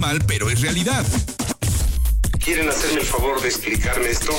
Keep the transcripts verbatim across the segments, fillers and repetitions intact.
Mal, pero es realidad. ¿Quieren hacerme el favor de explicarme esto?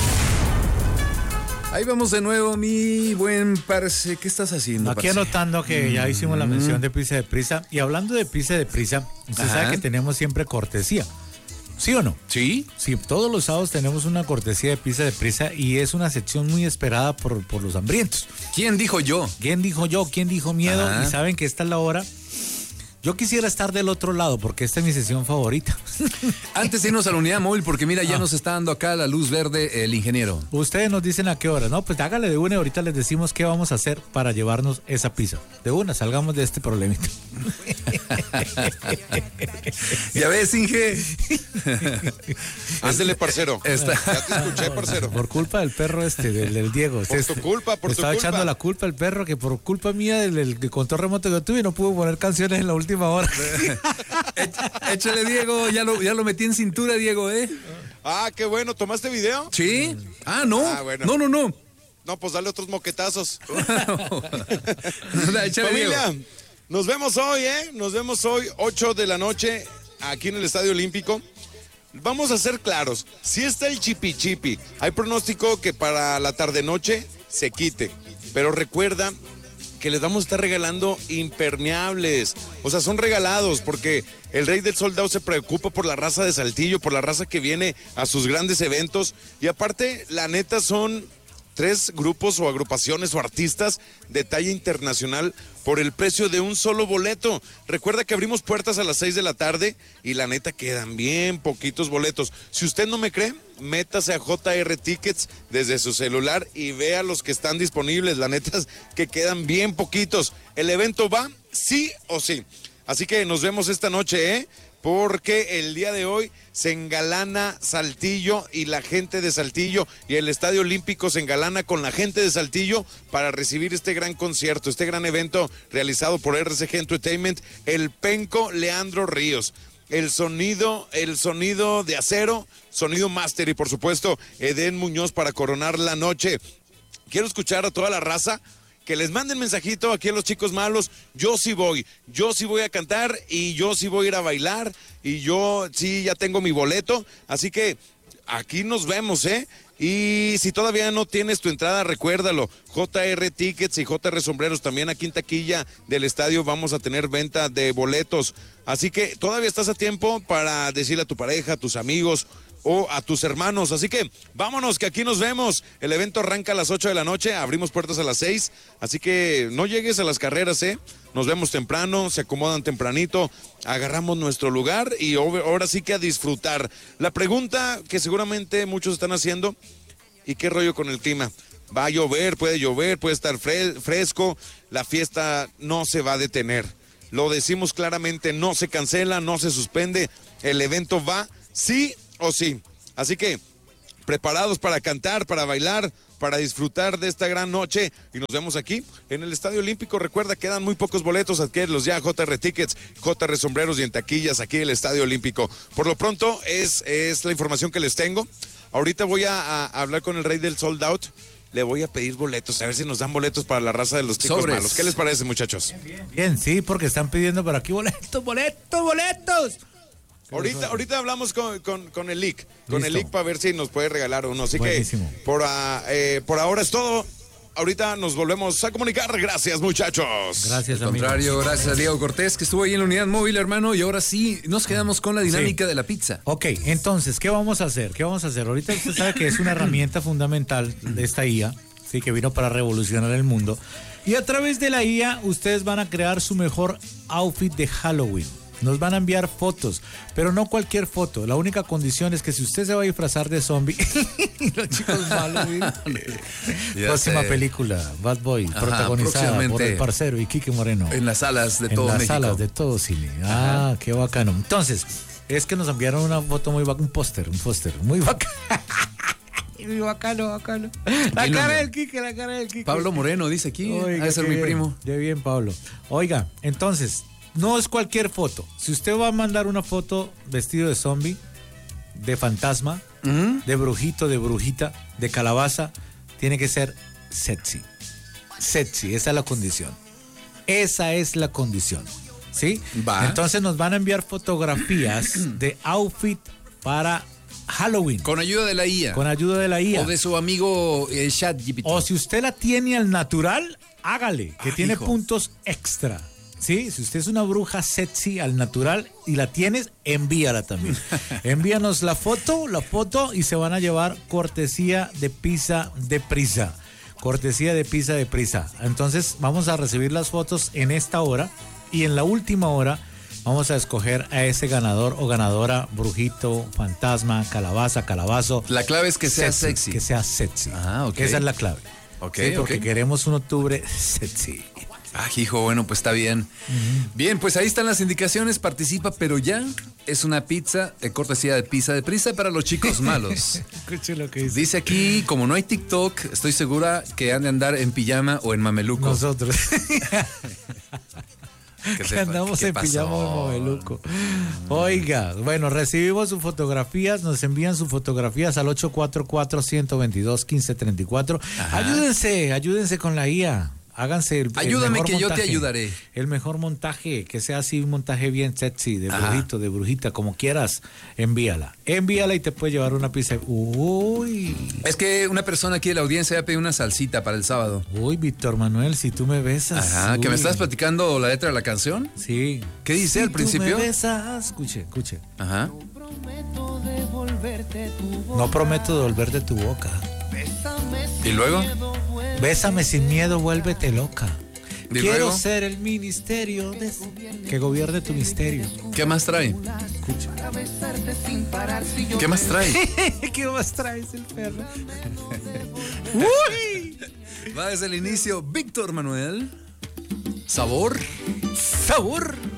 Ahí vamos de nuevo, mi buen parce. ¿Qué estás haciendo, Aquí parce? anotando que ya hicimos la mención de Prisa de Prisa. Y hablando de Prisa de Prisa, usted Ajá. sabe que tenemos siempre cortesía. ¿Sí o no? ¿Sí? Sí, todos los sábados tenemos una cortesía de Prisa de Prisa y es una sección muy esperada por, por los hambrientos. ¿Quién dijo yo? ¿Quién dijo yo? ¿Quién dijo miedo? Ajá. Y saben que esta es la hora. Yo quisiera estar del otro lado porque esta es mi sesión favorita. Antes de irnos a la unidad móvil, porque mira, ya Ah. nos está dando acá la luz verde el ingeniero. Ustedes nos dicen a qué hora, ¿no? Pues hágale de una y ahorita les decimos qué vamos a hacer para llevarnos esa pizza. De una, salgamos de este problemita. ¿Ya ves, Inge? Ándele, parcero. Está- Ya te escuché, parcero. Por culpa del perro este, del, del Diego. Por Este- tu culpa, por le tu estaba culpa. echando la culpa al perro que por culpa mía del, del control remoto que tuve no pudo poner canciones en la última hora. Éch- Échale, Diego, ya lo, ya lo metí en cintura, Diego, ¿eh? Ah, qué bueno. ¿Tomaste video? ¿Sí? Ah, no. Ah, bueno. No, no, no. No, pues dale otros moquetazos. Échale, Familia, Diego. nos vemos hoy, ¿eh? Nos vemos hoy, ocho de la noche, aquí en el Estadio Olímpico. Vamos a ser claros, si está el chipi chipi, hay pronóstico que para la tarde-noche se quite, pero recuerda que les vamos a estar regalando impermeables, o sea, son regalados porque el Rey del Soldado se preocupa por la raza de Saltillo, por la raza que viene a sus grandes eventos y aparte, la neta son tres grupos o agrupaciones o artistas de talla internacional por el precio de un solo boleto. Recuerda que abrimos puertas a las seis de la tarde y la neta quedan bien poquitos boletos. Si usted no me cree, métase a J R Tickets desde su celular y vea los que están disponibles. La neta es que quedan bien poquitos. El evento va sí o sí. Así que nos vemos esta noche, ¿eh? Porque el día de hoy se engalana Saltillo y la gente de Saltillo y el Estadio Olímpico se engalana con la gente de Saltillo para recibir este gran concierto, este gran evento realizado por R C G Entertainment, el Penco Leandro Ríos. El sonido, el sonido de acero, sonido máster y por supuesto Edén Muñoz para coronar la noche. Quiero escuchar a toda la raza. Que les manden mensajito aquí a los chicos malos, yo sí voy, yo sí voy a cantar y yo sí voy a ir a bailar y yo sí ya tengo mi boleto, así que aquí nos vemos, ¿eh? Y si todavía no tienes tu entrada, recuérdalo, J R Tickets y J R Sombreros, también aquí en taquilla del estadio vamos a tener venta de boletos, así que todavía estás a tiempo para decirle a tu pareja, a tus amigos, o a tus hermanos, así que vámonos que aquí nos vemos, el evento arranca a las ocho de la noche, abrimos puertas a las seis, así que no llegues a las carreras, eh, nos vemos temprano, se acomodan tempranito, agarramos nuestro lugar y ahora sí que a disfrutar. La pregunta que seguramente muchos están haciendo, ¿y qué rollo con el clima? Va a llover, puede llover, puede estar fre- fresco, la fiesta no se va a detener, lo decimos claramente, no se cancela, no se suspende, el evento va sí o sí, así que preparados para cantar, para bailar, para disfrutar de esta gran noche y nos vemos aquí en el Estadio Olímpico. Recuerda, quedan muy pocos boletos, adquiérelos ya, J R Tickets, J R Sombreros y en taquillas aquí en el Estadio Olímpico. Por lo pronto es, es la información que les tengo. Ahorita voy a, a hablar con el Rey del Sold Out, le voy a pedir boletos, a ver si nos dan boletos para la raza de los chicos Sobres. malos. ¿Qué les parece, muchachos? Bien, sí, porque están pidiendo por aquí boletos, boletos, boletos. Ahorita, ahorita hablamos con, con, con el Lick, con Listo. el Lick para ver si nos puede regalar uno. Así Buenísimo. que por, ah, eh, por ahora es todo. Ahorita nos volvemos a comunicar. Gracias, muchachos. Gracias, Al amigo. contrario, gracias a Diego Cortés, que estuvo ahí en la unidad móvil, hermano, y ahora sí nos quedamos con la dinámica Sí. de la pizza. Ok, entonces, ¿qué vamos a hacer? ¿Qué vamos a hacer? Ahorita usted sabe que es una herramienta fundamental de esta I A, sí, que vino para revolucionar el mundo. Y a través de la I A, ustedes van a crear su mejor outfit de Halloween. Nos van a enviar fotos, pero no cualquier foto. La única condición es que si usted se va a disfrazar de zombie, los chicos malos, Ya próxima sé. película, Bad Boy, Ajá, protagonizada por próximamente. el parcero y Quique Moreno. En las salas de en todo las México. salas de todo cine. Ah, Ajá. qué bacano. Entonces, es que nos enviaron una foto muy bacana, un póster, un póster muy bacano. Muy bacano, bacano. La ¿Quién lo cara envió? del Quique, la cara del Quique. Pablo Moreno dice aquí, Oiga, ha de ser qué mi bien, primo. Qué bien, Pablo. Oiga, entonces, no es cualquier foto. Si usted va a mandar una foto vestido de zombie, de fantasma, Ujú. de brujito, de brujita, de calabaza, tiene que ser sexy. Sexy, esa es la condición. Esa es la condición. ¿sí? Va. Entonces nos van a enviar fotografías de outfit para Halloween. Con ayuda de la I A. Con ayuda de la I A. O de su amigo eh, ChatGPT. O si usted la tiene al natural, hágale, que Ah, tiene hijo. puntos extra. ¿Sí? Si usted es una bruja sexy al natural y la tienes, envíala también. Envíanos la foto, la foto y se van a llevar cortesía de pizza de prisa. Cortesía de pizza de prisa. Entonces vamos a recibir las fotos en esta hora y en la última hora vamos a escoger a ese ganador o ganadora, brujito, fantasma, calabaza, calabazo. La clave es que sea sexy. Que sea sexy. Ah, ok. Esa es la clave. Ok, Sí, porque ok. queremos un octubre sexy. Ah, hijo, bueno, pues está bien. Uh-huh. Bien, pues ahí están las indicaciones, participa, pero ya es una pizza de cortesía de pizza de prisa para los chicos malos. Escuche lo que dice. Dice aquí, como no hay TikTok, estoy segura que han de andar en pijama o en mameluco. Nosotros. ¿Qué Que te- andamos qué en pasó? pijama o mameluco. Oiga, bueno, recibimos sus fotografías, nos envían sus fotografías al ocho cuatro cuatro, uno dos dos, uno cinco tres cuatro. Ajá. Ayúdense, ayúdense con la I A. Háganse el, el Ayúdame mejor que yo te montaje. ayudaré. El mejor montaje, que sea así un montaje bien sexy, de Ajá. brujito, de brujita, como quieras, envíala. Envíala y te puede llevar una pizza. Uy, Es que una persona aquí de la audiencia ya pidió una salsita para el sábado. uy, Víctor Manuel, si tú me besas. Ajá, que me uy. estás platicando la letra de la canción. Sí. ¿Qué dice Si al tú principio? me besas, escuche, escuche. Ajá. No prometo devolverte tu boca. ¿Y luego? Bésame sin miedo, vuélvete loca. ¿Y Quiero luego? ser el ministerio de... que gobierne tu misterio. ¿Qué más trae? ¿Qué más trae? ¿Qué más traes el perro? Va desde el inicio, Víctor Manuel. Sabor. Sabor.